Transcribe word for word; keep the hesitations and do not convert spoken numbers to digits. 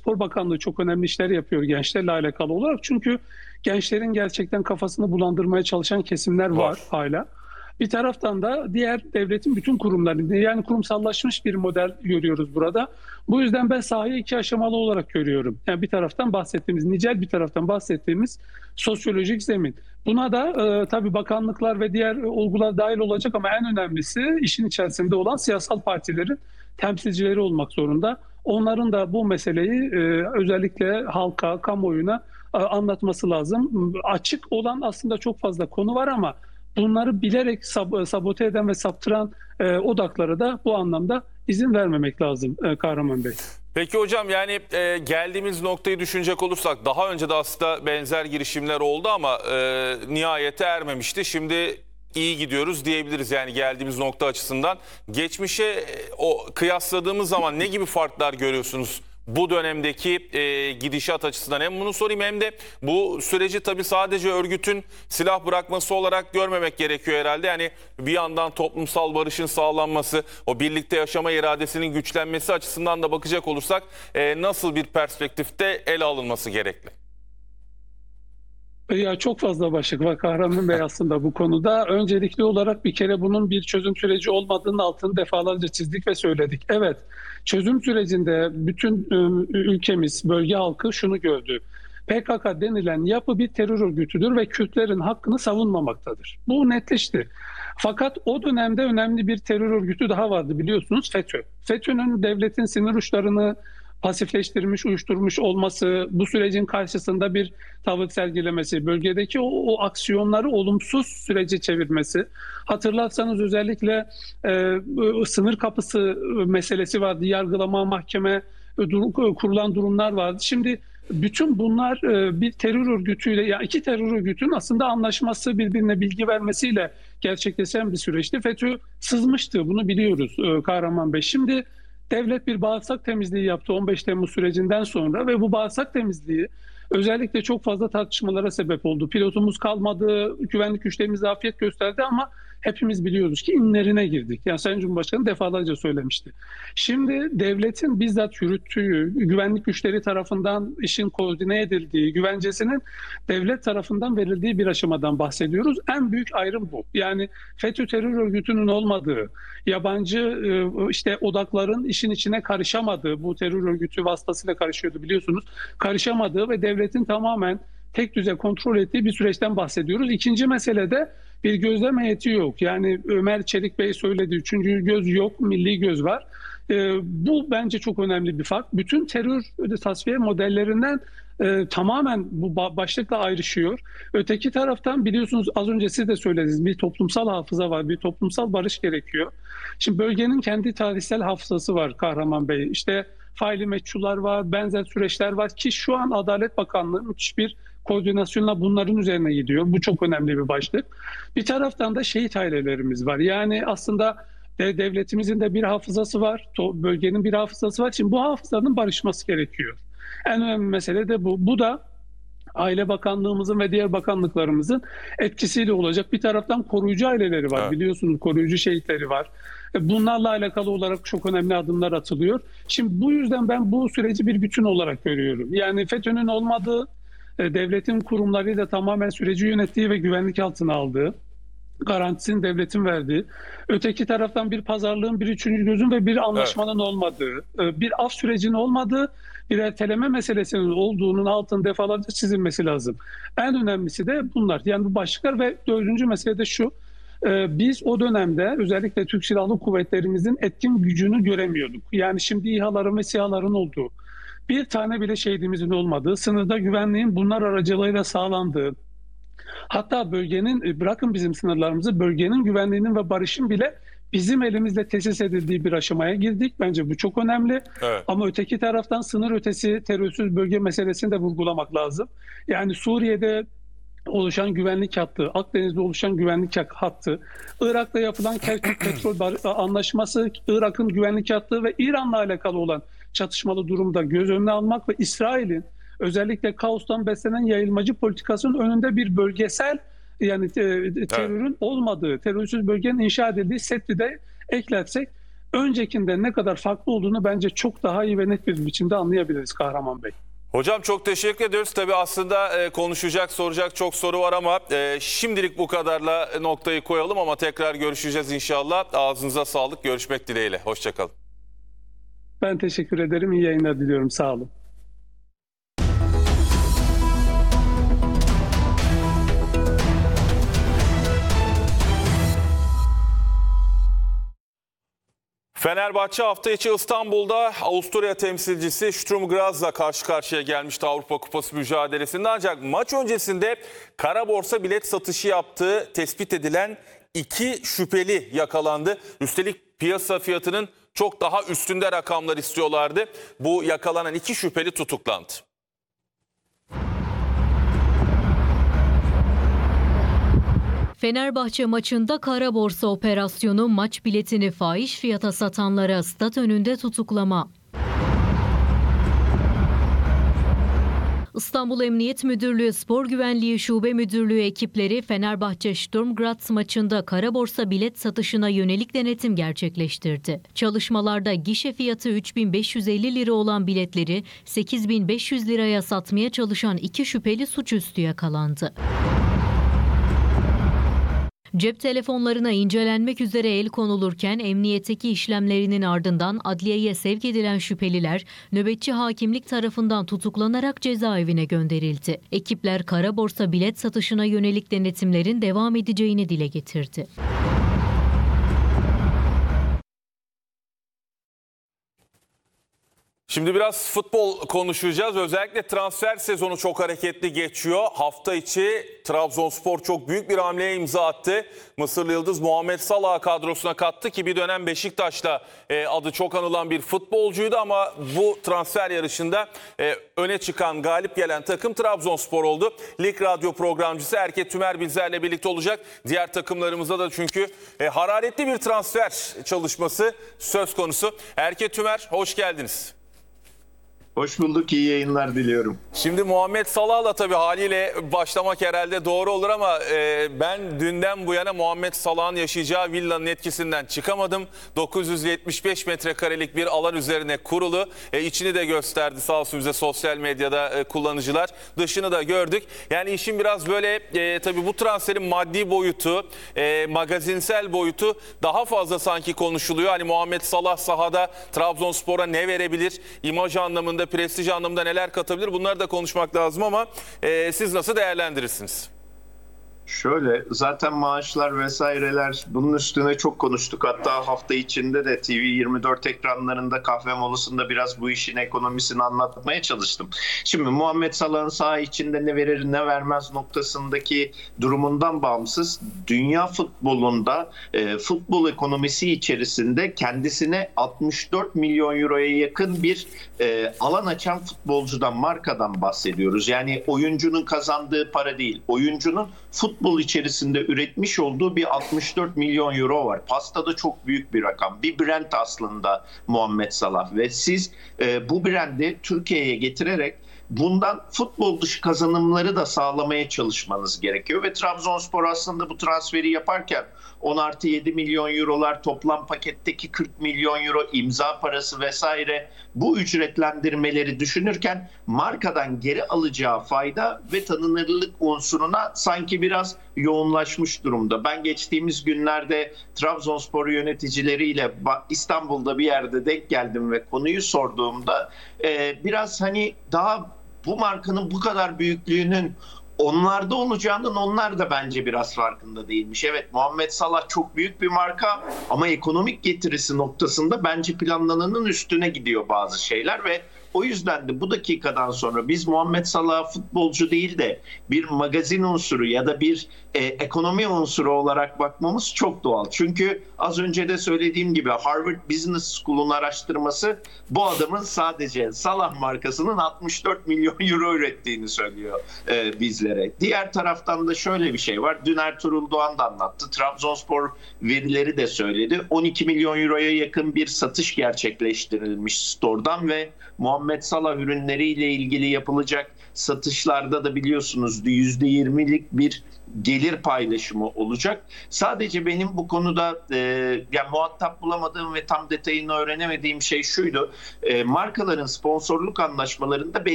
Spor Bakanlığı çok önemli işler yapıyor gençlerle alakalı olarak. Çünkü gençlerin gerçekten kafasını bulandırmaya çalışan kesimler Var. var hala. Bir taraftan da diğer devletin bütün kurumları, yani kurumsallaşmış bir model görüyoruz burada. Bu yüzden ben sahayı iki aşamalı olarak görüyorum. Yani bir taraftan bahsettiğimiz nicel, bir taraftan bahsettiğimiz sosyolojik zemin. Buna da e, tabii bakanlıklar ve diğer olgular dahil olacak ama en önemlisi işin içerisinde olan siyasal partilerin temsilcileri olmak zorunda. Onların da bu meseleyi e, özellikle halka, kamuoyuna e, anlatması lazım. Açık olan aslında çok fazla konu var ama bunları bilerek sab sabote eden ve saptıran e, odaklara da bu anlamda izin vermemek lazım e, Kahraman Bey. Peki hocam, yani e, geldiğimiz noktayı düşünecek olursak daha önce de aslında benzer girişimler oldu ama e, nihayete ermemişti. Şimdi iyi gidiyoruz diyebiliriz yani geldiğimiz nokta açısından. Geçmişe e, o kıyasladığımız zaman ne gibi farklar görüyorsunuz bu dönemdeki e, gidişat açısından? Hem bunu sorayım hem de bu süreci tabii sadece örgütün silah bırakması olarak görmemek gerekiyor herhalde. Yani bir yandan toplumsal barışın sağlanması, o birlikte yaşama iradesinin güçlenmesi açısından da bakacak olursak e, nasıl bir perspektifte ele alınması gerekli? Ya çok fazla başlık var Kahraman Bey aslında bu konuda. Öncelikli olarak bir kere bunun bir çözüm süreci olmadığının altını defalarca çizdik ve söyledik. Evet, çözüm sürecinde bütün ülkemiz, bölge halkı şunu gördü. P K K denilen yapı bir terör örgütüdür ve Kürtlerin hakkını savunmamaktadır. Bu netleşti. Fakat o dönemde önemli bir terör örgütü daha vardı, biliyorsunuz, FETÖ. FETÖ'nün devletin sinir uçlarını pasifleştirmiş, uyuşturmuş olması, bu sürecin karşısında bir tavır sergilemesi, bölgedeki o, o aksiyonları olumsuz sürece çevirmesi. Hatırlarsanız özellikle e, sınır kapısı meselesi vardı, yargılama, mahkeme dur, kurulan durumlar vardı. Şimdi bütün bunlar e, bir terör örgütüyle, ya iki terör örgütünün aslında anlaşması, birbirine bilgi vermesiyle gerçekleşen bir süreçti. FETÖ sızmıştı, bunu biliyoruz e, Kahraman Bey. Şimdi devlet bir bağırsak temizliği yaptı on beş Temmuz sürecinden sonra ve bu bağırsak temizliği özellikle çok fazla tartışmalara sebep oldu. Pilotumuz kalmadı, güvenlik güçlerimiz zafiyet gösterdi ama hepimiz biliyoruz ki inlerine girdik. Yani Sayın Cumhurbaşkanı defalarca söylemişti. Şimdi devletin bizzat yürüttüğü, güvenlik güçleri tarafından işin koordine edildiği, güvencesinin devlet tarafından verildiği bir aşamadan bahsediyoruz. En büyük ayrım bu. Yani FETÖ terör örgütünün olmadığı, yabancı işte odakların işin içine karışamadığı, bu terör örgütü vasıtasıyla karışıyordu biliyorsunuz, karışamadığı ve devletin tamamen tek düze kontrol ettiği bir süreçten bahsediyoruz. İkinci mesele de bir gözlem heyeti yok. Yani Ömer Çelik Bey söyledi, üçüncü göz yok, milli göz var. Ee, bu bence çok önemli bir fark. Bütün terör tasfiye modellerinden e, tamamen bu başlıkla ayrışıyor. Öteki taraftan biliyorsunuz, az önce siz de söylediniz, bir toplumsal hafıza var, bir toplumsal barış gerekiyor. Şimdi bölgenin kendi tarihsel hafızası var Kahraman Bey. İşte faili meçhullar var, benzer süreçler var ki şu an Adalet Bakanlığı müthiş bir koordinasyonla bunların üzerine gidiyor. Bu çok önemli bir başlık. Bir taraftan da şehit ailelerimiz var. Yani aslında devletimizin de bir hafızası var, bölgenin bir hafızası var. Şimdi bu hafızanın barışması gerekiyor. En önemli mesele de bu. Bu da Aile Bakanlığımızın ve diğer bakanlıklarımızın etkisiyle olacak. Bir taraftan koruyucu aileleri var, evet. Biliyorsunuz, koruyucu şehitleri var. Bunlarla alakalı olarak çok önemli adımlar atılıyor. Şimdi bu yüzden ben bu süreci bir bütün olarak görüyorum. Yani FETÖ'nün olmadığı, devletin kurumlarıyla tamamen süreci yönettiği ve güvenlik altına aldığı, garantisini devletin verdiği, öteki taraftan bir pazarlığın, bir üçüncü gözün ve bir anlaşmanın evet. olmadığı, bir af sürecinin olmadığı, bir erteleme meselesinin olduğunun altını defalarca çizilmesi lazım. En önemlisi de bunlar. Yani bu başlıklar ve dördüncü mesele de şu. Biz o dönemde özellikle Türk Silahlı Kuvvetlerimizin etkin gücünü göremiyorduk. Yani şimdi İHA'ların ve SİHA'ların olduğu, bir tane bile şehidimizin olmadığı, sınırda güvenliğin bunlar aracılığıyla sağlandığı, hatta bölgenin, bırakın bizim sınırlarımızı, bölgenin güvenliğinin ve barışın bile bizim elimizle tesis edildiği bir aşamaya girdik. Bence bu çok önemli. Evet. Ama öteki taraftan sınır ötesi terörsüz bölge meselesini de vurgulamak lazım. Yani Suriye'de oluşan güvenlik hattı, Akdeniz'de oluşan güvenlik hattı, Irak'ta yapılan Kerkük Petrol Anlaşması, Irak'ın güvenlik hattı ve İran'la alakalı olan çatışmalı durumda göz önüne almak ve İsrail'in özellikle kaostan beslenen yayılmacı politikasının önünde bir bölgesel, yani terörün evet. olmadığı, terörsüz bölgenin inşa edildiği Setti'de eklersek öncekinde ne kadar farklı olduğunu bence çok daha iyi ve net bir biçimde anlayabiliriz Kahraman Bey. Hocam çok teşekkür ediyoruz. Tabii aslında e, konuşacak, soracak çok soru var ama e, şimdilik bu kadarla noktayı koyalım ama tekrar görüşeceğiz inşallah. Ağzınıza sağlık. Görüşmek dileğiyle. Hoşçakalın. Ben teşekkür ederim. İyi yayınlar diliyorum. Sağ olun. Fenerbahçe hafta içi İstanbul'da Avusturya temsilcisi Sturm Graz'la karşı karşıya gelmişti Avrupa Kupası mücadelesinde. Ancak maç öncesinde kara borsa bilet satışı yaptığı tespit edilen iki şüpheli yakalandı. Üstelik piyasa fiyatının çok daha üstünde rakamlar istiyorlardı. Bu yakalanan iki şüpheli tutuklandı. Fenerbahçe maçında kara borsa operasyonu, maç biletini fahiş fiyata satanlara stat önünde tutuklama. İstanbul Emniyet Müdürlüğü Spor Güvenliği Şube Müdürlüğü ekipleri Fenerbahçe Sturm Graz maçında kara borsa bilet satışına yönelik denetim gerçekleştirdi. Çalışmalarda gişe fiyatı üç bin beş yüz elli lira olan biletleri sekiz bin beş yüz liraya satmaya çalışan iki şüpheli suçüstü yakalandı. Cep telefonlarına incelenmek üzere el konulurken emniyetteki işlemlerinin ardından adliyeye sevk edilen şüpheliler nöbetçi hakimlik tarafından tutuklanarak cezaevine gönderildi. Ekipler kara borsa bilet satışına yönelik denetimlerin devam edeceğini dile getirdi. Şimdi biraz futbol konuşacağız. Özellikle transfer sezonu çok hareketli geçiyor. Hafta içi Trabzonspor çok büyük bir hamleye imza attı. Mısırlı Yıldız Muhammed Salah'ı kadrosuna kattı ki bir dönem Beşiktaş'ta e, adı çok anılan bir futbolcuydu ama bu transfer yarışında e, öne çıkan, galip gelen takım Trabzonspor oldu. Lig Radyo programcısı Erke Tümer bizlerle birlikte olacak. Diğer takımlarımızda da çünkü e, hararetli bir transfer çalışması söz konusu. Erke Tümer, hoş geldiniz. Hoş bulduk, iyi yayınlar diliyorum. Şimdi Muhammed Salah'la tabii haliyle başlamak herhalde doğru olur ama e, ben dünden bu yana Muhammed Salah'ın yaşayacağı villanın etkisinden çıkamadım. dokuz yüz yetmiş beş metrekarelik bir alan üzerine kurulu. E, içini de gösterdi sağ olsun bize sosyal medyada e, kullanıcılar. Dışını da gördük. Yani işin biraz böyle e, tabii bu transferin maddi boyutu, e, magazinsel boyutu daha fazla sanki konuşuluyor. Hani Muhammed Salah sahada Trabzonspor'a ne verebilir? İmaj anlamında, prestij anlamında neler katabilir? Bunları da konuşmak lazım ama e, siz nasıl değerlendirirsiniz? Şöyle, zaten maaşlar vesaireler bunun üstüne çok konuştuk. Hatta hafta içinde de T V yirmi dört ekranlarında kahve molasında biraz bu işin ekonomisini anlatmaya çalıştım. Şimdi Muhammed Salah'ın saha içinde ne verir ne vermez noktasındaki durumundan bağımsız dünya futbolunda e, futbol ekonomisi içerisinde kendisine altmış dört milyon euroya yakın bir e, alan açan futbolcudan, markadan bahsediyoruz. Yani oyuncunun kazandığı para değil, oyuncunun futbol futbol içerisinde üretmiş olduğu bir altmış dört milyon euro var. Pastada çok büyük bir rakam. Bir brand aslında Muhammed Salah ve siz e, bu brandi Türkiye'ye getirerek bundan futbol dışı kazanımları da sağlamaya çalışmanız gerekiyor ve Trabzonspor aslında bu transferi yaparken on artı yedi milyon eurolar, toplam paketteki kırk milyon euro imza parası vesaire bu ücretlendirmeleri düşünürken markadan geri alacağı fayda ve tanınırlık unsuruna sanki biraz yoğunlaşmış durumda. Ben geçtiğimiz günlerde Trabzonspor yöneticileriyle İstanbul'da bir yerde denk geldim ve konuyu sorduğumda biraz hani daha bu markanın bu kadar büyüklüğünün onlarda olacağının onlar da bence biraz farkında değilmiş. Evet, Muhammed Salah çok büyük bir marka ama ekonomik getirisi noktasında bence planlananın üstüne gidiyor bazı şeyler ve o yüzden de bu dakikadan sonra biz Muhammed Salah'ı futbolcu değil de bir magazin unsuru ya da bir e, ekonomi unsuru olarak bakmamız çok doğal. Çünkü az önce de söylediğim gibi Harvard Business School'un araştırması bu adamın sadece Salah markasının altmış dört milyon euro ürettiğini söylüyor e, bizlere. Diğer taraftan da şöyle bir şey var. Dün Ertuğrul Doğan da anlattı. Trabzonspor verileri de söyledi. on iki milyon euroya yakın bir satış gerçekleştirilmiş store'dan ve Muhammed Muhammed Salah ürünleriyle ilgili yapılacak satışlarda da biliyorsunuz yüzde yirmilik bir gelir paylaşımı olacak. Sadece benim bu konuda e, yani muhatap bulamadığım ve tam detayını öğrenemediğim şey şuydu. E, markaların sponsorluk anlaşmalarında belli